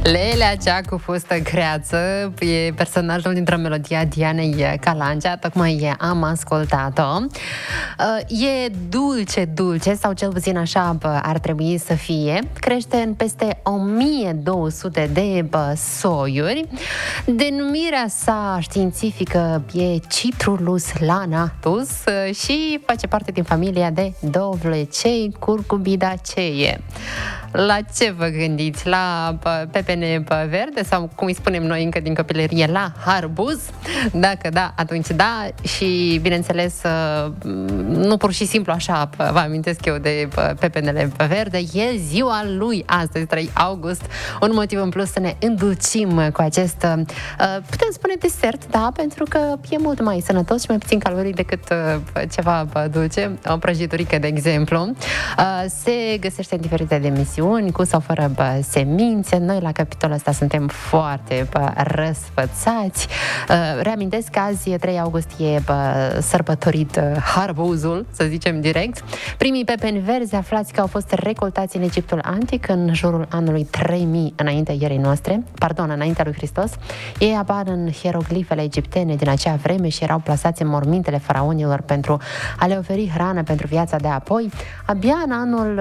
Lelea, cea cu fustă creață, e personajul dintr-o melodie Dianei Calancea, tocmai am ascultat-o. E dulce, sau cel puțin așa ar trebui să fie. Crește în peste 1200 de soiuri. Denumirea sa științifică e Citrulus lanatus și face parte din familia de Dovlecei Curcubidaceae. La ce vă gândiți? La pepene verde sau, cum îi spunem noi încă din copilărie, la harbuz? Dacă da, atunci da. Și, bineînțeles, nu pur și simplu așa vă amintesc eu de pepenele verde. E ziua lui astăzi, 3 august. Un motiv în plus să ne îndulcim cu acest, putem spune, desert, da, pentru că e mult mai sănătos și mai puțin calorii decât ceva dulce. O prăjiturică, de exemplu. Se găsește în diferite demisiuni, cu sau fără semințe. Noi la capitolul ăsta suntem foarte răsfățați. Reamintesc că azi, 3 august, e sărbătorit harbuzul, să zicem direct. Primii pepeni verzi aflați că au fost recoltați în Egiptul antic în jurul anului 3000 înaintea lui Hristos. Ei apar în hieroglifele egiptene din acea vreme și erau plasați în mormintele faraonilor pentru a le oferi hrană pentru viața de apoi. Abia în anul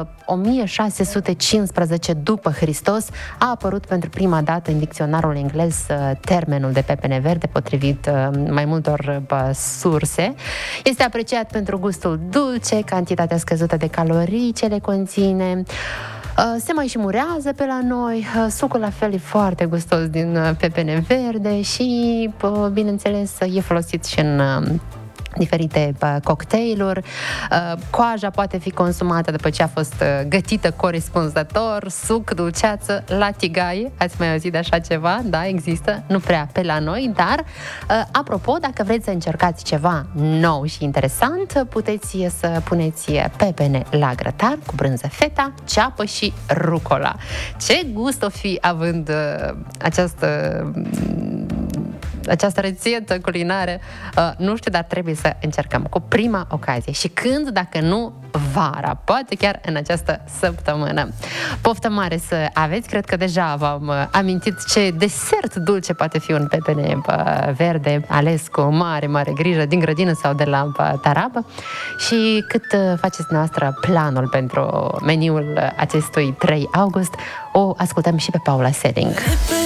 1615 după Hristos a apărut pentru prima dată în dicționarul englez termenul de pepene verde, potrivit mai multor surse. Este apreciat pentru gustul dulce, cantitatea scăzută de calorii ce le conține. Se mai și murează pe la noi. Sucul la fel e foarte gustos din pepene verde și, bineînțeles, e folosit și în diferite cocktailuri. Coaja poate fi consumată după ce a fost gătită corespunzător. Suc, dulceață, la tigaie. Ați mai auzit de așa ceva? Da, există. Nu prea pe la noi, dar apropo, dacă vreți să încercați ceva nou și interesant, puteți să puneți pepene la grătar cu brânză feta, ceapă și rucola. Ce gust o fi având această rețetă culinară, nu știu, dar trebuie să încercăm cu prima ocazie. Și când, dacă nu, vara, poate chiar în această săptămână. Poftă mare să aveți, cred că deja v-am amintit ce desert dulce poate fi un pepene verde ales cu mare grijă din grădină sau de la tarabă. Și cât faceți noastră planul pentru meniul acestui 3 august, o ascultăm și pe Paula Seding.